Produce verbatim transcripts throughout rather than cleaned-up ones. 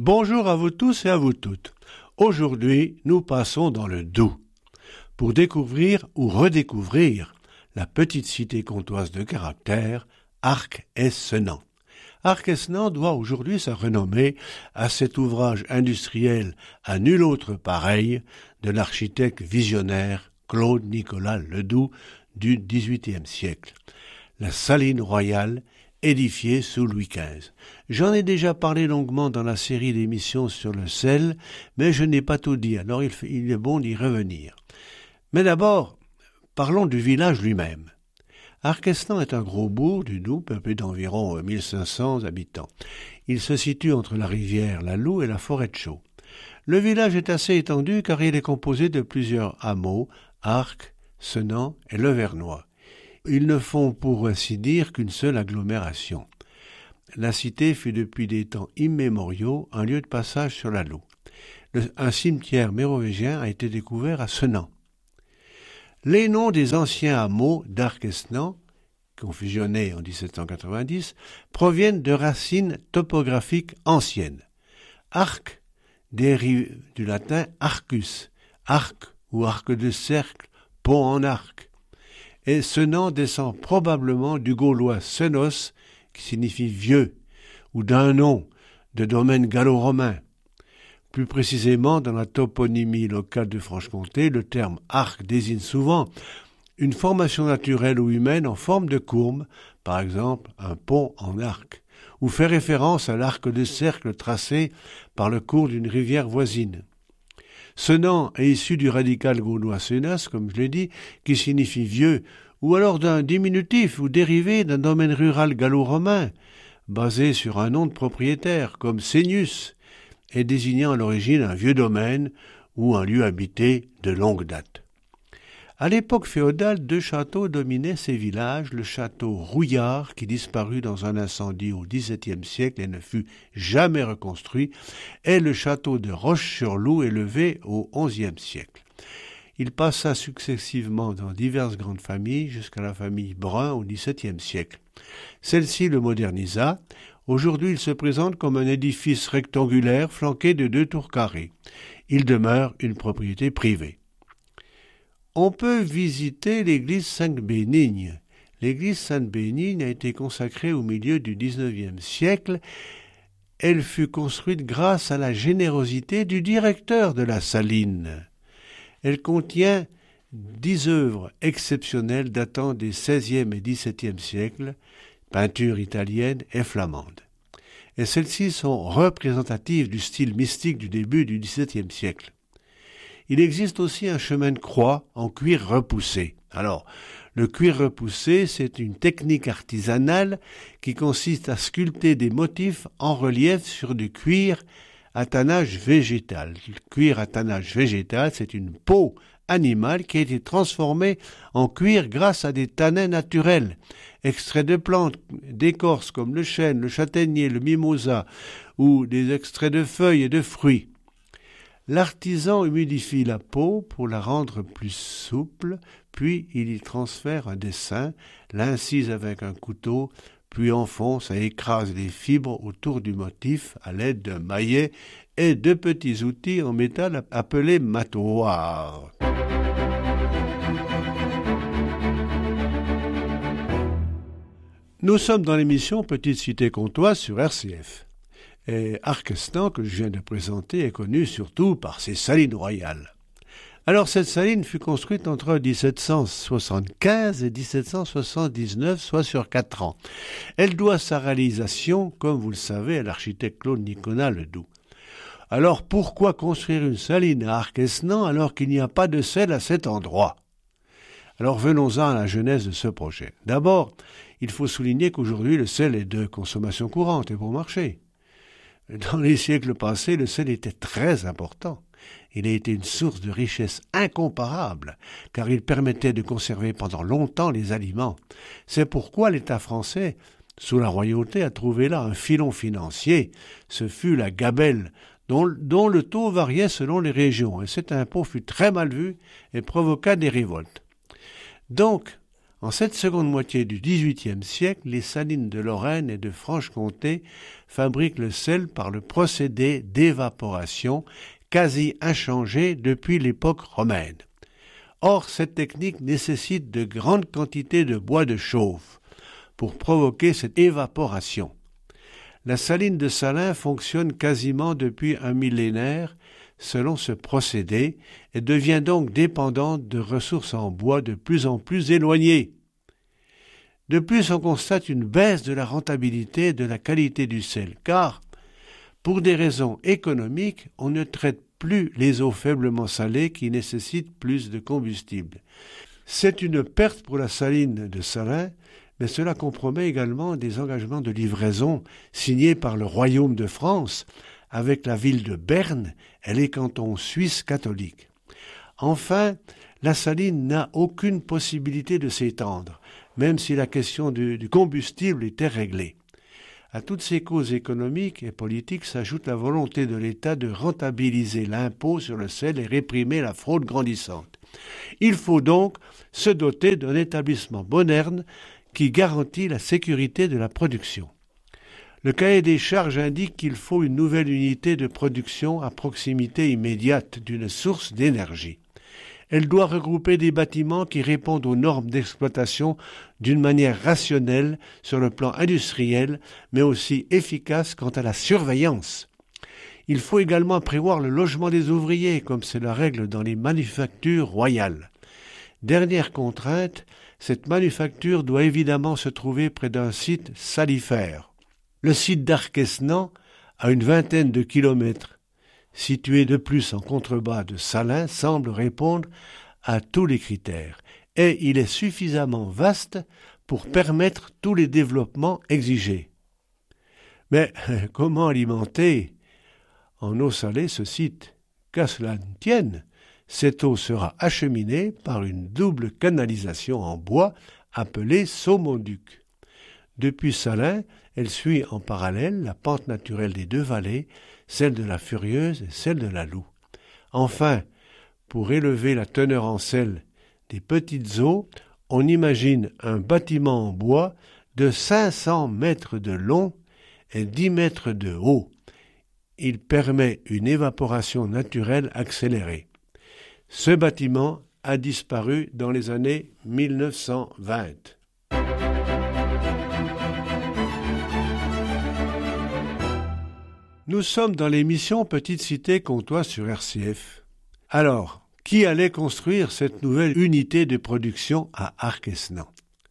Bonjour à vous tous et à vous toutes. Aujourd'hui, nous passons dans le Doubs pour découvrir ou redécouvrir la petite cité comtoise de caractère, Arc-et-Senans. Arc-et-Senans doit aujourd'hui sa renommée à cet ouvrage industriel à nul autre pareil de l'architecte visionnaire Claude-Nicolas Ledoux du dix-huitième siècle. La Saline Royale, édifiée sous Louis quinze. J'en ai déjà parlé longuement dans la série d'émissions sur le sel, mais je n'ai pas tout dit, alors il, fait, il est bon d'y revenir. Mais d'abord, parlons du village lui-même. Arc-et-Senans est un gros bourg du Doubs, peuplé d'environ mille cinq cents habitants. Il se situe entre la rivière la Loue et la forêt de Chaux. Le village est assez étendu car il est composé de plusieurs hameaux, Arc, Senans et Le Vernois. Ils ne font pour ainsi dire qu'une seule agglomération. La cité fut depuis des temps immémoriaux un lieu de passage sur la Loue. Le, un cimetière mérovingien a été découvert à Senans. Les noms des anciens hameaux d'Arc-et-Senans, qui ont fusionné en dix-sept cent quatre-vingt-dix, proviennent de racines topographiques anciennes. Arc dérive du latin arcus, arc ou arc de cercle, pont en arc. Et Senans descend probablement du gaulois senos, qui signifie vieux, ou d'un nom de domaine gallo-romain. Plus précisément, dans la toponymie locale de Franche-Comté, le terme arc désigne souvent une formation naturelle ou humaine en forme de courbe, par exemple un pont en arc, ou fait référence à l'arc de cercle tracé par le cours d'une rivière voisine. Senans est issu du radical gaulois senas, comme je l'ai dit, qui signifie vieux, ou alors d'un diminutif ou dérivé d'un domaine rural gallo-romain, basé sur un nom de propriétaire, comme Senius, et désignant à l'origine un vieux domaine ou un lieu habité de longue date. À l'époque féodale, deux châteaux dominaient ces villages, le château Rouillard, qui disparut dans un incendie au dix-septième siècle et ne fut jamais reconstruit, et le château de Roche-sur-Loup, élevé au onzième siècle. Il passa successivement dans diverses grandes familles jusqu'à la famille Brun au dix-septième siècle. Celle-ci le modernisa. Aujourd'hui, il se présente comme un édifice rectangulaire flanqué de deux tours carrées. Il demeure une propriété privée. On peut visiter l'église Sainte-Bénigne. L'église Sainte-Bénigne a été consacrée au milieu du dix-neuvième siècle. Elle fut construite grâce à la générosité du directeur de la Saline. Elle contient dix œuvres exceptionnelles datant des seizième et dix-septième siècles, peintures italiennes et flamandes. Et celles-ci sont représentatives du style mystique du début du dix-septième siècle. Il existe aussi un chemin de croix en cuir repoussé. Alors, le cuir repoussé, c'est une technique artisanale qui consiste à sculpter des motifs en relief sur du cuir à tannage végétal. Le cuir à tannage végétal, c'est une peau animale qui a été transformée en cuir grâce à des tanins naturels, extraits de plantes, d'écorces comme le chêne, le châtaignier, le mimosa, ou des extraits de feuilles et de fruits. L'artisan humidifie la peau pour la rendre plus souple, puis il y transfère un dessin, l'incise avec un couteau, puis enfonce et écrase les fibres autour du motif à l'aide d'un maillet et de petits outils en métal appelés matoirs. Nous sommes dans l'émission Petite Cité Comtoise sur R C F. Et Arc-et-Senans, que je viens de présenter, est connu surtout par ses salines royales. Alors cette saline fut construite entre dix-sept cent soixante-quinze et dix-sept cent soixante-dix-neuf, soit sur quatre ans. Elle doit sa réalisation, comme vous le savez, à l'architecte Claude-Nicolas Ledoux. Alors pourquoi construire une saline à Arc-et-Senans alors qu'il n'y a pas de sel à cet endroit ? Alors venons-en à la genèse de ce projet. D'abord, il faut souligner qu'aujourd'hui le sel est de consommation courante et bon marché. Dans les siècles passés, le sel était très important. Il a été une source de richesse incomparable, car il permettait de conserver pendant longtemps les aliments. C'est pourquoi l'État français, sous la royauté, a trouvé là un filon financier. Ce fut la gabelle, dont, dont le taux variait selon les régions, et cet impôt fut très mal vu et provoqua des révoltes. Donc, En cette seconde moitié du dix-huitième siècle, les salines de Lorraine et de Franche-Comté fabriquent le sel par le procédé d'évaporation, quasi inchangé depuis l'époque romaine. Or, cette technique nécessite de grandes quantités de bois de chauffe pour provoquer cette évaporation. La saline de Salins fonctionne quasiment depuis un millénaire selon ce procédé et devient donc dépendante de ressources en bois de plus en plus éloignées. De plus, on constate une baisse de la rentabilité et de la qualité du sel, car, pour des raisons économiques, on ne traite plus les eaux faiblement salées qui nécessitent plus de combustible. C'est une perte pour la saline de Salins, mais cela compromet également des engagements de livraison signés par le Royaume de France avec la ville de Berne et les cantons suisses catholiques. Enfin, la saline n'a aucune possibilité de s'étendre, même si la question du, du combustible était réglée. À toutes ces causes économiques et politiques s'ajoute la volonté de l'État de rentabiliser l'impôt sur le sel et réprimer la fraude grandissante. Il faut donc se doter d'un établissement moderne qui garantit la sécurité de la production. Le cahier des charges indique qu'il faut une nouvelle unité de production à proximité immédiate d'une source d'énergie. Elle doit regrouper des bâtiments qui répondent aux normes d'exploitation d'une manière rationnelle sur le plan industriel, mais aussi efficace quant à la surveillance. Il faut également prévoir le logement des ouvriers, comme c'est la règle dans les manufactures royales. Dernière contrainte, cette manufacture doit évidemment se trouver près d'un site salifère. Le site d'Arquesnan, à une vingtaine de kilomètres, situé de plus en contrebas de Salins, semble répondre à tous les critères, et il est suffisamment vaste pour permettre tous les développements exigés. Mais comment alimenter en eau salée ce site? Qu'à cela ne tienne, cette eau sera acheminée par une double canalisation en bois appelée Saumonduc. Depuis Salins, elle suit en parallèle la pente naturelle des deux vallées, celle de la Furieuse et celle de la Loue. Enfin, pour élever la teneur en sel des petites eaux, on imagine un bâtiment en bois de cinq cents mètres de long et dix mètres de haut. Il permet une évaporation naturelle accélérée. Ce bâtiment a disparu dans les années mille neuf cent vingt. Nous sommes dans l'émission Petite Cité Comtoise sur R C F. Alors, qui allait construire cette nouvelle unité de production à Arquesnan?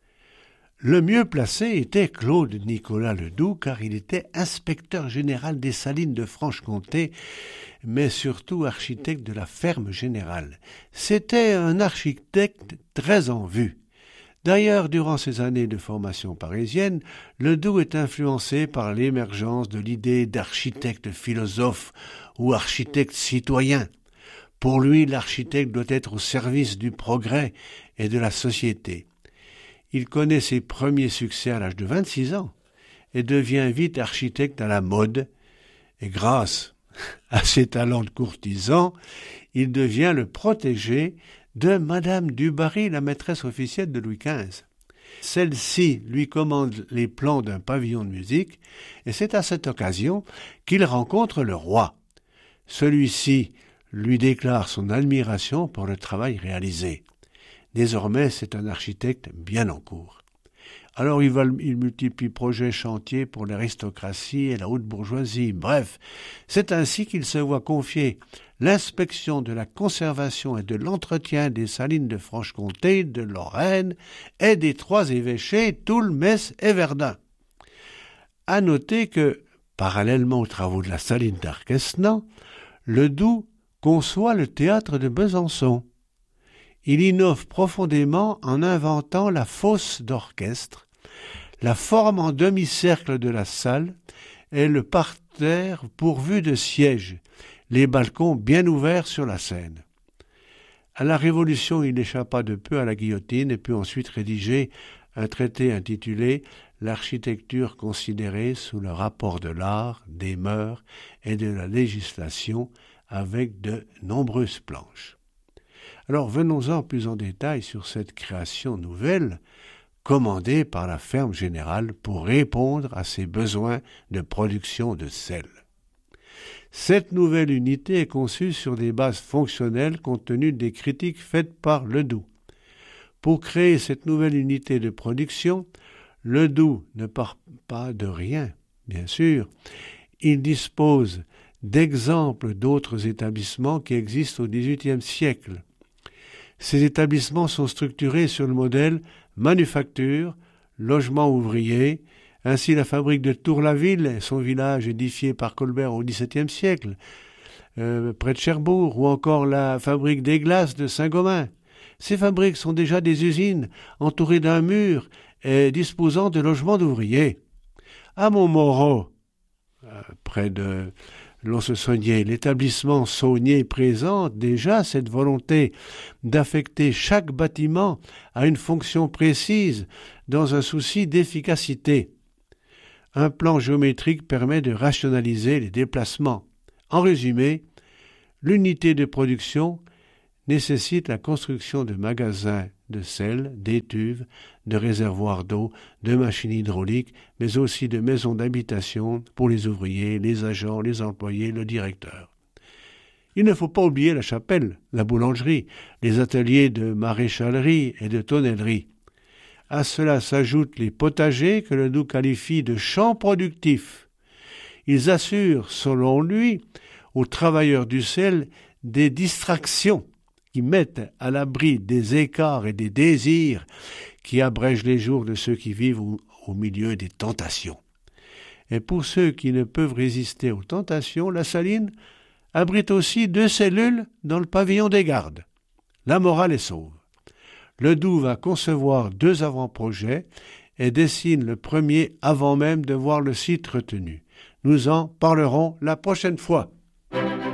Le mieux placé était Claude Nicolas Ledoux, car il était inspecteur général des salines de Franche-Comté, mais surtout architecte de la ferme générale. C'était un architecte très en vue. D'ailleurs, durant ses années de formation parisienne, Ledoux est influencé par l'émergence de l'idée d'architecte philosophe ou architecte citoyen. Pour lui, l'architecte doit être au service du progrès et de la société. Il connaît ses premiers succès à l'âge de vingt-six ans et devient vite architecte à la mode. Et grâce à ses talents de courtisan, il devient le protégé de Madame du Barry, la maîtresse officielle de Louis quinze. Celle-ci lui commande les plans d'un pavillon de musique et c'est à cette occasion qu'il rencontre le roi. Celui-ci lui déclare son admiration pour le travail réalisé. Désormais, c'est un architecte bien en cours. Alors il, va, il multiplie projets chantiers pour l'aristocratie et la haute bourgeoisie. Bref, c'est ainsi qu'il se voit confier l'inspection de la conservation et de l'entretien des salines de Franche-Comté, de Lorraine et des trois évêchés, Toul, Metz et Verdun. À noter que, parallèlement aux travaux de la saline d'Arquesnan, Ledoux conçoit le théâtre de Besançon. Il innove profondément en inventant la fosse d'orchestre, la forme en demi-cercle de la salle et le parterre pourvu de sièges, les balcons bien ouverts sur la Seine. À la Révolution, il échappa de peu à la guillotine et put ensuite rédiger un traité intitulé « L'architecture considérée sous le rapport de l'art, des mœurs et de la législation » avec de nombreuses planches. Alors venons-en plus en détail sur cette création nouvelle, commandée par la ferme générale pour répondre à ses besoins de production de sel. Cette nouvelle unité est conçue sur des bases fonctionnelles compte tenu des critiques faites par Ledoux. Pour créer cette nouvelle unité de production, Ledoux ne part pas de rien, bien sûr. Il dispose d'exemples d'autres établissements qui existent au dix-huitième siècle. Ces établissements sont structurés sur le modèle manufacture, logement ouvrier. Ainsi, la fabrique de Tour-la-Ville, son village édifié par Colbert au dix-septième siècle, euh, près de Cherbourg, ou encore la fabrique des glaces de Saint-Gobain. Ces fabriques sont déjà des usines entourées d'un mur et disposant de logements d'ouvriers. À Montmoreau, euh, près de Lons-le-Saunier, l'établissement Saunier présente déjà cette volonté d'affecter chaque bâtiment à une fonction précise dans un souci d'efficacité. Un plan géométrique permet de rationaliser les déplacements. En résumé, l'unité de production nécessite la construction de magasins de sel, d'étuves, de réservoirs d'eau, de machines hydrauliques, mais aussi de maisons d'habitation pour les ouvriers, les agents, les employés, le directeur. Il ne faut pas oublier la chapelle, la boulangerie, les ateliers de maréchalerie et de tonnellerie. À cela s'ajoutent les potagers que Ledoux qualifie de champs productifs. Ils assurent, selon lui, aux travailleurs du sel des distractions qui mettent à l'abri des écarts et des désirs qui abrègent les jours de ceux qui vivent au, au milieu des tentations. Et pour ceux qui ne peuvent résister aux tentations, la Saline abrite aussi deux cellules dans le pavillon des gardes. La morale est sauve. Ledoux va concevoir deux avant-projets et dessine le premier avant même de voir le site retenu. Nous en parlerons la prochaine fois.